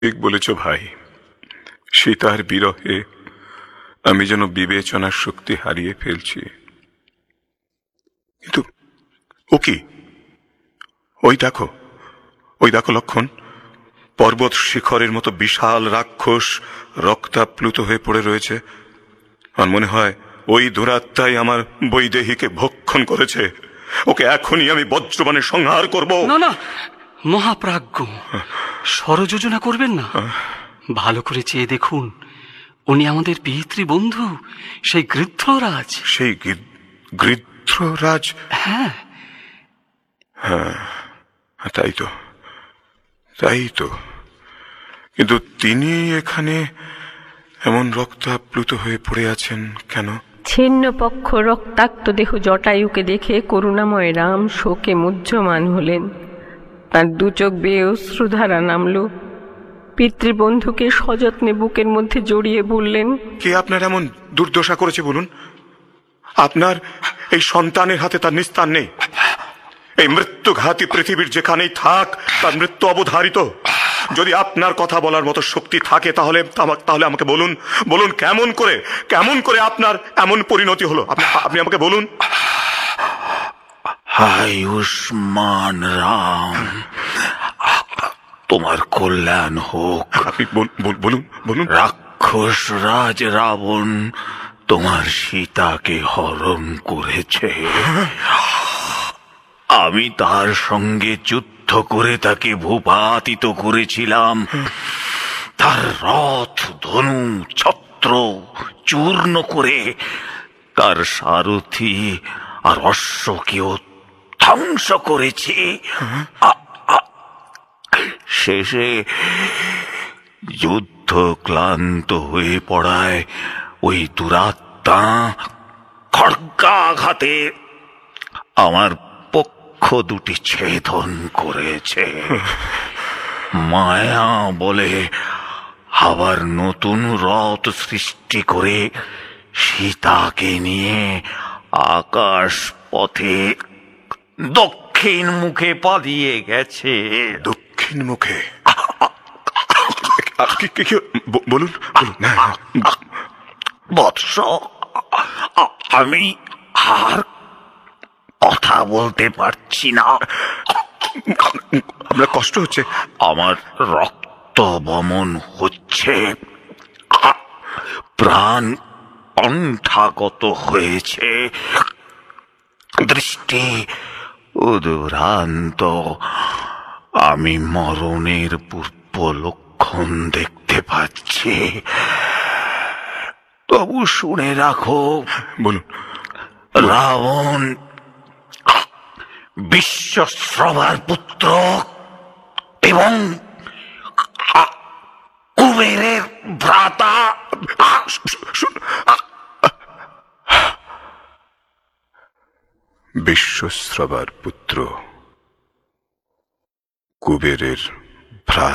ঠিক বলেছ ভাই। সীতার বিরহে আমি যেন বিবেচনার শক্তি হারিয়ে ফেলছি। কিন্তু ও কি? ওই দেখো, ওই দেখো লক্ষণ, পর্বত শিখরের মতো বিশাল রাক্ষস রক্তাপ্লুত হয়ে পড়ে রয়েছে। আর মনে হয় ওই দুরাত্মাই আমার বৈদেহীকে ভক্ষণ করেছে। ওকে এখনই আমি বজ্রবাণে সংহার করব। না না, মহাপ্রাজ্ঞ, ষড়যোজনা করবেন না। ভালো করে চেয়ে দেখুন, উনি আমাদের পিতৃবন্ধু, সেই গৃধ্ররাজ। সেই গৃধ্ররাজ? হ্যাঁ হ্যাঁ, তাই তো, তাই তো। কিন্তু তিনি এখানে এমন রক্তাপ্লুত হয়ে পড়ে আছেন কেন? ছিন্ন পক্ষ রক্তাক্ত দেহ জটায়ুকে দেখে করুণাময় রাম শোকে মুহ্যমান হলেন। তার দু চোখ বেয়ে অশ্রুধারা নামল। পিতৃবন্ধুকে সযত্নে বুকের মধ্যে জড়িয়ে বললেন, কে আপনার এমন দুর্দশা করেছে বলুন? আপনার এই সন্তানের হাতে তার নিস্তার নেই। এই মৃত্যুঘাতী পৃথিবীর যেখানেই থাক, তার মৃত্যু অবধারিত। যদি আপনার কথা বলার মতো শক্তি থাকে তাহলে আমাকে বলুন, বলুন কেমন করে আপনার এমন পরিণতি হলো? আপনি আমাকে বলুন। আয়ুষ্মান রাম, তোমার কল্যাণ হোক। আপনি বলুন বলুন। রাক্ষস রাজ রাবণ তোমার সীতাকে হরণ করেছে। আমি তার সঙ্গে যুদ্ধ করে তাকে ভূপাতিত করেছিলাম। তার রথ, ধনু, ছত্র চূর্ণ করে তার সারথি আর অশ্বকেও ধ্বংস করেছি। শেষে যুদ্ধ ক্লান্ত হয়ে পড়ায় ওই দুরাত্মা খড়্গাঘাতে আমার পক্ষ দুটি ছেদন করেছে। মায়া বলে আবার নতুন রথ সৃষ্টি করে সীতাকে নিয়ে আকাশ পথে দক্ষিণ মুখে পালিয়ে গেছে। দক্ষিণ মুখে? বলুন বলুন। বৎস, আমি আর কথা বলতে পারছি না। আপনার কষ্ট হচ্ছে? আমার রক্ত বমন হচ্ছে, প্রাণ কণ্ঠাগত হয়েছে, দৃষ্টি উদুরান্ত। আমি মরণের পূর্ব লক্ষণ দেখতে পাচ্ছি। তবু শুনে রাখো। বলুন। রাবণ বিশ্বশ্রবার পুত্র এবং কুবেরের ভ্রাতা। বিশ্বশ্রবার পুত্র, কুবেরের ভ্রাতা।